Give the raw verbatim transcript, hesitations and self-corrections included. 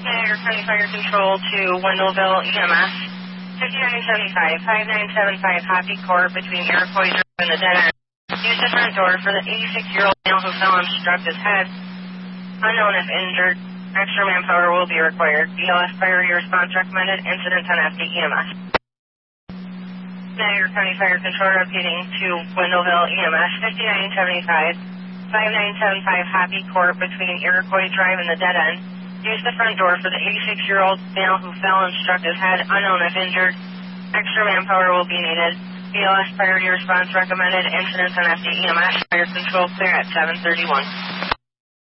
Niagara County Fire Control to Wendellville E M S. fifty-nine seventy-five, fifty-nine seventy-five Happy Court between Iroquois Drive and the dead end. Use the front door for the eighty-six-year-old male who fell and struck his head. Unknown if injured. Extra manpower will be required. B L S priority response recommended. Incident on F D E M S. Niagara County Fire Control repeating to Wendellville E M S. fifty-nine seventy-five, fifty-nine seventy-five Happy Court between Iroquois Drive and the dead end. Use the front door for the eighty-six-year-old male who fell and struck his head. Unknown if injured. Extra manpower will be needed. B L S priority response recommended. Incidents on F D E M S. Fire Control clear at seven thirty-one.